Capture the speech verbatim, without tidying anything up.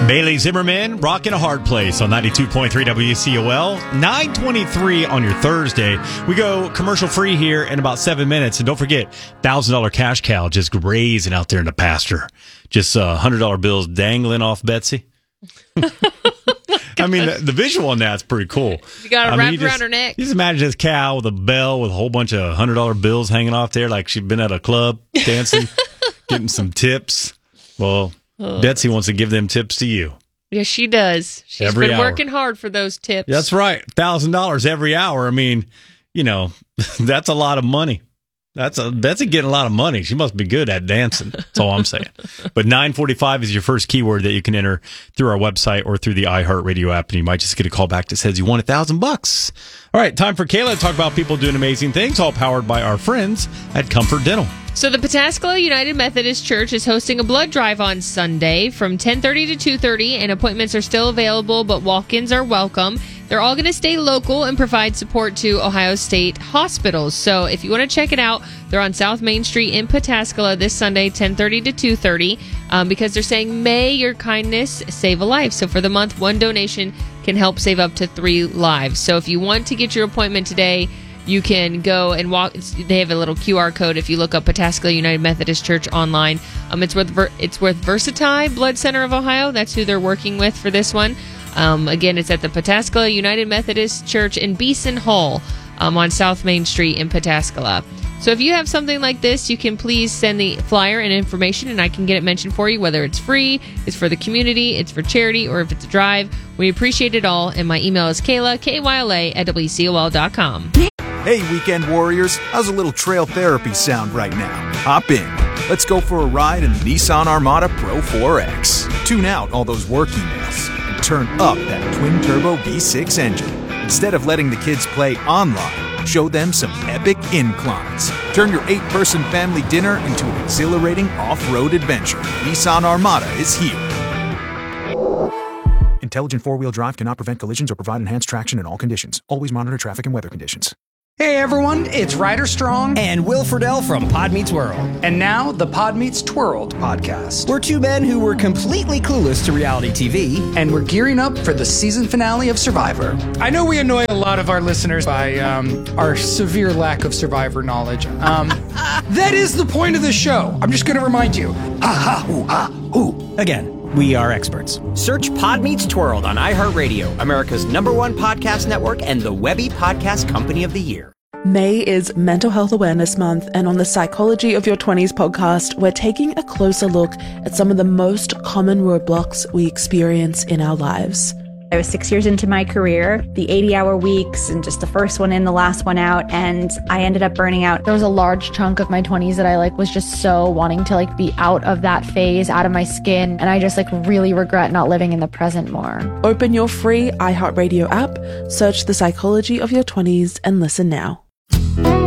Bailey Zimmerman, rocking a hard place on ninety-two point three W C O L. nine twenty-three on your Thursday. We go commercial free here in about seven minutes. And don't forget, one thousand dollars cash cow just grazing out there in the pasture. Just uh, one hundred dollar bills dangling off Betsy. I mean, the, the visual on that's pretty cool. You got to I wrap mean, around just, her neck. You just imagine this cow with a bell with a whole bunch of one hundred dollar bills hanging off there like she'd been at a club dancing, getting some tips. Well, oh. Betsy wants to give them tips to you. Yes, she does. She's every been hour. working hard for those tips. That's right. one thousand dollars every hour. I mean, you know, that's a lot of money. That's a Betsy getting a lot of money. She must be good at dancing. That's all I'm saying. But nine forty-five is your first keyword that you can enter through our website or through the iHeartRadio app, and you might just get a call back that says you won a thousand bucks. All right, time for Kayla to talk about people doing amazing things, all powered by our friends at Comfort Dental. So the Pataskala United Methodist Church is hosting a blood drive on Sunday from ten thirty to two thirty, and appointments are still available, but walk-ins are welcome. They're all going to stay local and provide support to Ohio State hospitals. So if you want to check it out, they're on South Main Street in Pataskala this Sunday, ten thirty to two thirty, um, because they're saying, may your kindness save a life. So for the month, one donation can help save up to three lives. So if you want to get your appointment today, you can go and walk. They have a little Q R code if you look up Pataskala United Methodist Church online. Um, it's with it's with Versati Blood Center of Ohio. That's who they're working with for this one. Um, again, it's at the Pataskala United Methodist Church in Beeson Hall um, on South Main Street in Pataskala. So if you have something like this, you can please send the flyer and information, and I can get it mentioned for you, whether it's free, it's for the community, it's for charity, or if it's a drive. We appreciate it all, and my email is Kayla, K Y L A, at W C O L dot com. Hey, weekend warriors, how's a little trail therapy sound right now? Hop in. Let's go for a ride in the Nissan Armada Pro four X. Tune out all those work emails and turn up that twin-turbo V six engine. Instead of letting the kids play online, show them some epic inclines. Turn your eight-person family dinner into an exhilarating off-road adventure. Nissan Armada is here. Intelligent four-wheel drive cannot prevent collisions or provide enhanced traction in all conditions. Always monitor traffic and weather conditions. Hey everyone, it's Ryder Strong and Will Friedle from Pod Meets World. And now the Pod Meets Twirled podcast. We're two men who were completely clueless to reality T V. And we're gearing up for the season finale of Survivor. I know we annoy a lot of our listeners by um, our severe lack of Survivor knowledge. Um, that is the point of the show. I'm just going to remind you. Ha ha hoo ha hoo. Again. We are experts. Search Pod Meets Twirled on iHeartRadio, America's number one podcast network and the Webby Podcast Company of the Year. May is Mental Health Awareness Month, and on the Psychology of Your twenties podcast, we're taking a closer look at some of the most common roadblocks we experience in our lives. I was six years into my career, the eighty-hour weeks, and just the first one in, the last one out, and I ended up burning out. There was a large chunk of my twenties that I like was just so wanting to like be out of that phase, out of my skin, and I just like really regret not living in the present more. Open your free iHeartRadio app, search The Psychology of Your twenties, and listen now.